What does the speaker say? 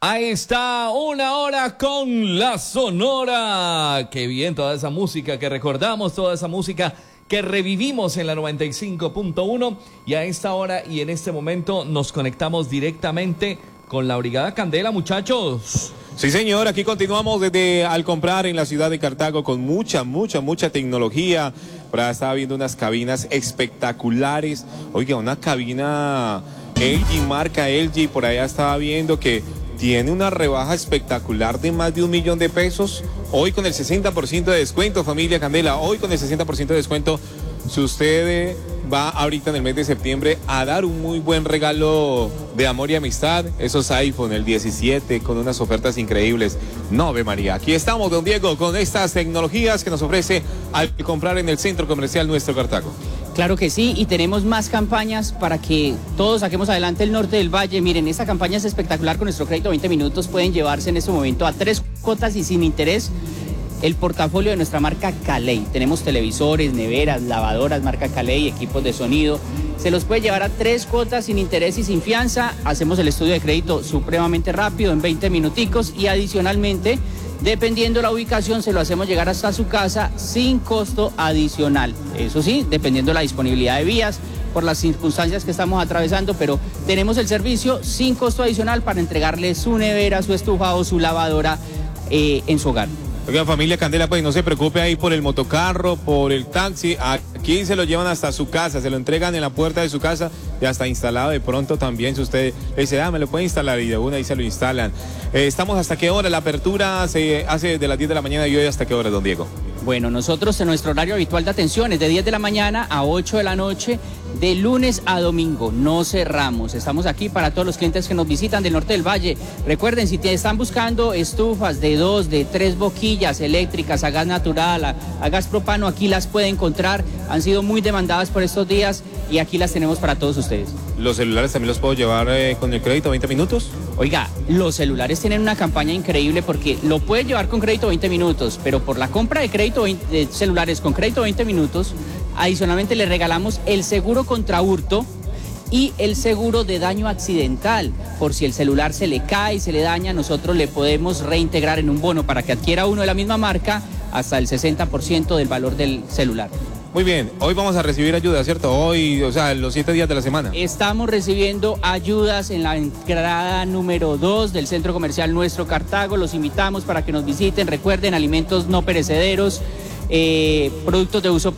Ahí está, 1 hora con la Sonora. Qué bien, toda esa música que recordamos, toda esa música que revivimos en la 95.1. Y a esta hora y en este momento nos conectamos directamente con la Brigada Candela, muchachos. Sí, señor, aquí continuamos desde Al Comprar en la ciudad de Cartago con mucha tecnología. Por ahí estaba viendo unas cabinas espectaculares. Oiga, una cabina LG, marca LG, por allá estaba viendo que tiene una rebaja espectacular de más de 1 millón de pesos. Hoy con el 60% de descuento, familia Candela. Hoy con el 60% de descuento. Si usted va ahorita en el mes de septiembre a dar un muy buen regalo de amor y amistad, esos iPhone, el 17, con unas ofertas increíbles. No, Ave María. Aquí estamos, don Diego, con estas tecnologías que nos ofrece Al Comprar en el Centro Comercial Nuestro Cartago. Claro que sí, y tenemos más campañas para que todos saquemos adelante el norte del valle. Miren, esta campaña es espectacular. Con nuestro crédito 20 minutos pueden llevarse en este momento a 3 cuotas y sin interés el portafolio de nuestra marca Caley. Tenemos televisores, neveras, lavadoras, marca Caley, equipos de sonido. Se los puede llevar a 3 cuotas sin interés y sin fianza. Hacemos el estudio de crédito supremamente rápido, en 20 minuticos, y adicionalmente, dependiendo la ubicación, se lo hacemos llegar hasta su casa sin costo adicional. Eso sí, dependiendo de la disponibilidad de vías, por las circunstancias que estamos atravesando, pero tenemos el servicio sin costo adicional para entregarle su nevera, su estufa o su lavadora en su hogar. Oiga, familia Candela, pues no se preocupe ahí por el motocarro, por el taxi. Aquí se lo llevan hasta su casa, se lo entregan en la puerta de su casa, ya está instalado. De pronto también, si usted le dice, me lo puede instalar, y de una ahí se lo instalan. ¿Estamos hasta qué hora? La apertura se hace desde las 10 de la mañana y hoy hasta qué hora, don Diego. Bueno, nosotros en nuestro horario habitual de atención es de 10 de la mañana a 8 de la noche, de lunes a domingo. No cerramos. Estamos aquí para todos los clientes que nos visitan del norte del valle. Recuerden, si están buscando estufas de 2, de 3 boquillas eléctricas, a gas natural, a gas propano, aquí las puede encontrar. Han sido muy demandadas por estos días y aquí las tenemos para todos ustedes. ¿Los celulares también los puedo llevar con el crédito 20 minutos? Oiga, los celulares tienen una campaña increíble porque lo puede llevar con crédito 20 minutos, pero por la compra de de celulares con crédito 20 minutos, adicionalmente le regalamos el seguro contra hurto y el seguro de daño accidental. Por si el celular se le cae y se le daña, nosotros le podemos reintegrar en un bono para que adquiera uno de la misma marca hasta el 60% del valor del celular. Muy bien, hoy vamos a recibir ayuda, ¿cierto? Hoy, o sea, los 7 días de la semana. Estamos recibiendo ayudas en la entrada número 2 del Centro Comercial Nuestro Cartago. Los invitamos para que nos visiten. Recuerden, alimentos no perecederos, productos de uso